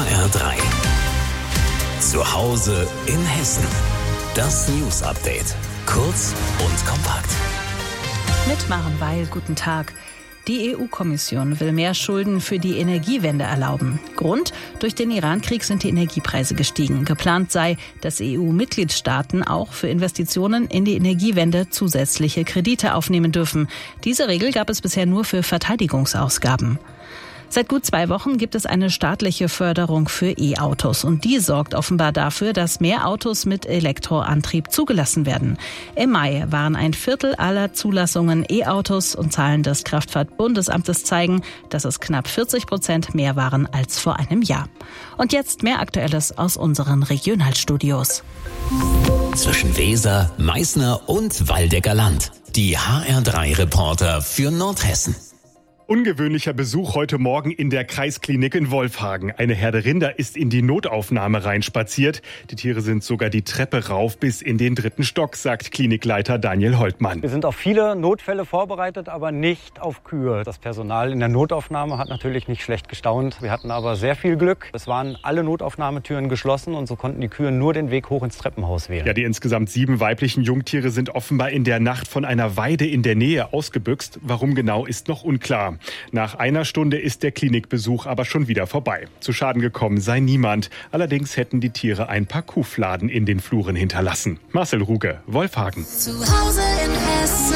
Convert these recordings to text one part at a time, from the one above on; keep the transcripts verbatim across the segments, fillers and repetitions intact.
H R drei. Zu Hause in Hessen. Das News Update. Kurz und kompakt. Mit Maren Weil, guten Tag. Die E U-Kommission will mehr Schulden für die Energiewende erlauben. Grund: durch den Iran-Krieg sind die Energiepreise gestiegen. Geplant sei, dass E U-Mitgliedstaaten auch für Investitionen in die Energiewende zusätzliche Kredite aufnehmen dürfen. Diese Regel gab es bisher nur für Verteidigungsausgaben. Seit gut zwei Wochen gibt es eine staatliche Förderung für E-Autos und die sorgt offenbar dafür, dass mehr Autos mit Elektroantrieb zugelassen werden. Im Mai waren ein Viertel aller Zulassungen E-Autos und Zahlen des Kraftfahrtbundesamtes zeigen, dass es knapp vierzig Prozent mehr waren als vor einem Jahr. Und jetzt mehr Aktuelles aus unseren Regionalstudios. Zwischen Weser, Meißner und Waldecker Land. Die H R drei Reporter für Nordhessen. Ungewöhnlicher Besuch heute Morgen in der Kreisklinik in Wolfhagen. Eine Herde Rinder ist in die Notaufnahme reinspaziert. Die Tiere sind sogar die Treppe rauf bis in den dritten Stock, sagt Klinikleiter Daniel Holtmann. Wir sind auf viele Notfälle vorbereitet, aber nicht auf Kühe. Das Personal in der Notaufnahme hat natürlich nicht schlecht gestaunt. Wir hatten aber sehr viel Glück. Es waren alle Notaufnahmetüren geschlossen und so konnten die Kühe nur den Weg hoch ins Treppenhaus wählen. Ja, die insgesamt sieben weiblichen Jungtiere sind offenbar in der Nacht von einer Weide in der Nähe ausgebüxt. Warum genau, ist noch unklar. Nach einer Stunde ist der Klinikbesuch aber schon wieder vorbei. Zu Schaden gekommen sei niemand. Allerdings hätten die Tiere ein paar Kuhfladen in den Fluren hinterlassen. Marcel Ruge, Wolfhagen. Zu Hause in Hessen.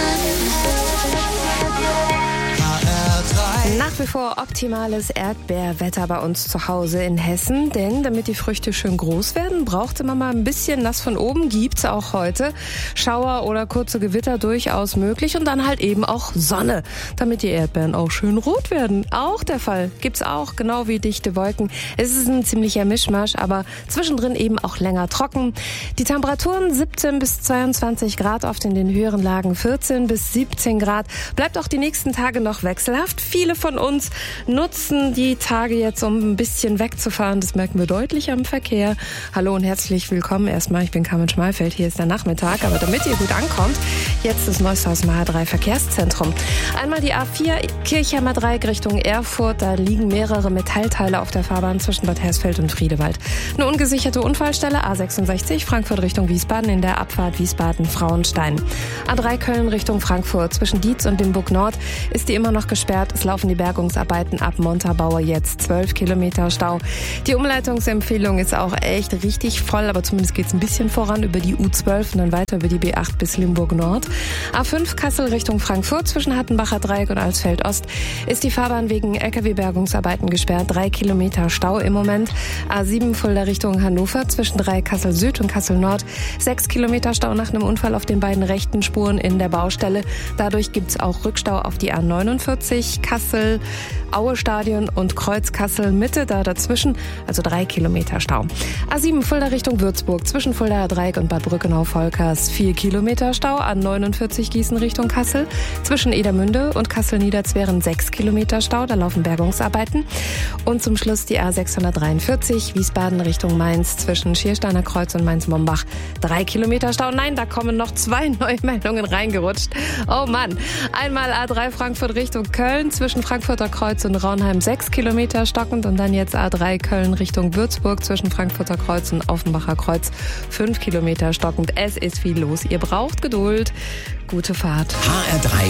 Nach wie vor optimales Erdbeerwetter bei uns zu Hause in Hessen, denn damit die Früchte schön groß werden, braucht immer mal ein bisschen Nass von oben, gibt's auch heute. Schauer oder kurze Gewitter durchaus möglich und dann halt eben auch Sonne, damit die Erdbeeren auch schön rot werden. Auch der Fall gibt's auch, genau wie dichte Wolken. Es ist ein ziemlicher Mischmasch, aber zwischendrin eben auch länger trocken. Die Temperaturen siebzehn bis zweiundzwanzig Grad, oft in den höheren Lagen vierzehn bis siebzehn Grad. Bleibt auch die nächsten Tage noch wechselhaft. Viele von uns nutzen die Tage jetzt, um ein bisschen wegzufahren. Das merken wir deutlich am Verkehr. Hallo und herzlich willkommen. Erstmal, ich bin Carmen Schmalfeld. Hier ist der Nachmittag. Aber damit ihr gut ankommt, jetzt das Neueste aus dem H R drei Verkehrszentrum. Einmal die A vier Kirchheimer Dreieck Richtung Erfurt. Da liegen mehrere Metallteile auf der Fahrbahn zwischen Bad Hersfeld und Friedewald. Eine ungesicherte Unfallstelle A sechsundsechzig Frankfurt Richtung Wiesbaden in der Abfahrt Wiesbaden-Frauenstein. A drei Köln Richtung Frankfurt. Zwischen Dietz und Limburg Nord ist die immer noch gesperrt. Es laufen die Bergungsarbeiten ab Montabaur jetzt zwölf Kilometer Stau. Die Umleitungsempfehlung ist auch echt richtig voll, aber zumindest geht es ein bisschen voran über die U zwölf und dann weiter über die B acht bis Limburg Nord. A fünf Kassel Richtung Frankfurt zwischen Hattenbacher Dreieck und Alsfeld Ost ist die Fahrbahn wegen L K W-Bergungsarbeiten gesperrt. Drei Kilometer Stau im Moment. A sieben Fulda Richtung Hannover zwischen drei Kassel Süd und Kassel Nord. Sechs Kilometer Stau nach einem Unfall auf den beiden rechten Spuren in der Baustelle. Dadurch gibt es auch Rückstau auf die A neunundvierzig Kassel, Aue Stadion und Kreuz Kassel Mitte, da dazwischen, also drei Kilometer Stau. A sieben Fulda Richtung Würzburg zwischen Fuldaer Dreieck und Bad Brückenau-Volkers vier Kilometer Stau. A neunundvierzig Gießen Richtung Kassel zwischen Edermünde und Kassel-Niederzweren sechs Kilometer Stau, da laufen Bergungsarbeiten. Und zum Schluss die A sechshundertdreiundvierzig Wiesbaden Richtung Mainz zwischen Schiersteiner Kreuz und Mainz-Mombach drei Kilometer Stau. Nein, da kommen noch zwei neue Meldungen reingerutscht. Oh Mann. Einmal A drei Frankfurt Richtung Köln zwischen Frankfurter Kreuz und Raunheim sechs Kilometer stockend und dann jetzt A drei Köln Richtung Würzburg zwischen Frankfurter Kreuz und Offenbacher Kreuz fünf Kilometer stockend. Es ist viel los. Ihr braucht Geduld. Gute Fahrt. H R drei